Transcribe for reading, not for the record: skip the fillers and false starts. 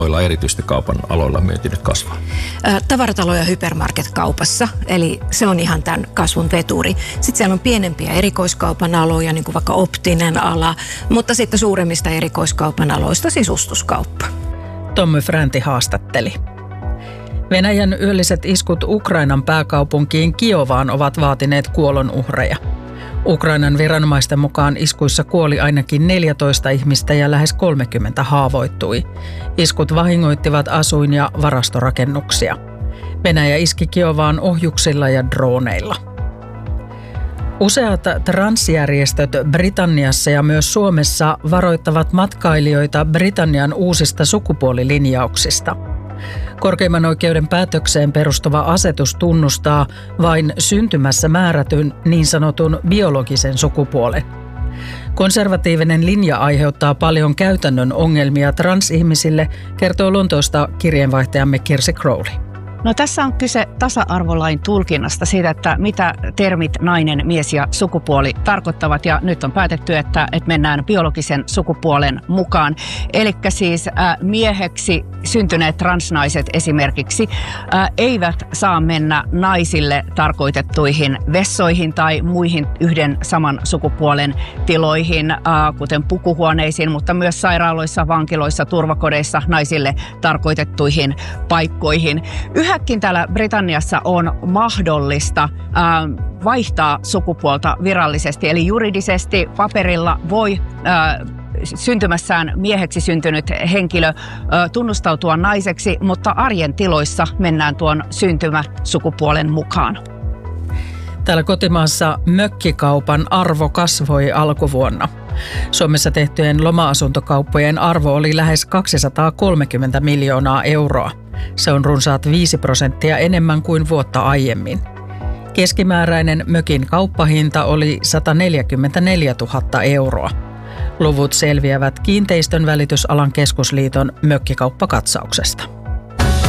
joilla erityisesti kaupan aloilla myynti nyt kasvaa? Tavaratalo- ja hypermarket-kaupassa, eli se on ihan tämän kasvun veturi. Sitten siellä on pienempiä erikoiskaupan aloja, niin kuin vaikka optinen ala, mutta sitten suuremmista erikoiskaupan aloista sisustuskauppa. Tommy Fränti haastatteli. Venäjän yölliset iskut Ukrainan pääkaupunkiin Kiovaan ovat vaatineet kuolonuhreja. Ukrainan viranomaisten mukaan iskuissa kuoli ainakin 14 ihmistä ja lähes 30 haavoittui. Iskut vahingoittivat asuin- ja varastorakennuksia. Venäjä iski Kiovaan ohjuksilla ja droneilla. Useat transjärjestöt Britanniassa ja myös Suomessa varoittavat matkailijoita Britannian uusista sukupuolilinjauksista. Korkeimman oikeuden päätökseen perustuva asetus tunnustaa vain syntymässä määrätyn niin sanotun biologisen sukupuolen. Konservatiivinen linja aiheuttaa paljon käytännön ongelmia transihmisille, kertoo Lontoosta kirjeenvaihtajamme Kirsi Crowley. No tässä on kyse tasa-arvolain tulkinnasta siitä, että mitä termit nainen, mies ja sukupuoli tarkoittavat. Ja nyt on päätetty, että mennään biologisen sukupuolen mukaan. Eli siis mieheksi syntyneet transnaiset esimerkiksi eivät saa mennä naisille tarkoitettuihin vessoihin tai muihin yhden saman sukupuolen tiloihin, kuten pukuhuoneisiin, mutta myös sairaaloissa, vankiloissa, turvakodeissa naisille tarkoitettuihin paikkoihin. Yhäkin täällä Britanniassa on mahdollista vaihtaa sukupuolta virallisesti, eli juridisesti paperilla voi syntymässään mieheksi syntynyt henkilö tunnustautua naiseksi, mutta arjen tiloissa mennään tuon syntymäsukupuolen mukaan. Täällä kotimaassa mökkikaupan arvo kasvoi alkuvuonna. Suomessa tehtyjen loma-asuntokauppojen arvo oli lähes 230 miljoonaa euroa. Se on runsaat 5% enemmän kuin vuotta aiemmin. Keskimääräinen mökin kauppahinta oli 144 000 euroa. Luvut selviävät Kiinteistön välitysalan keskusliiton mökkikauppakatsauksesta.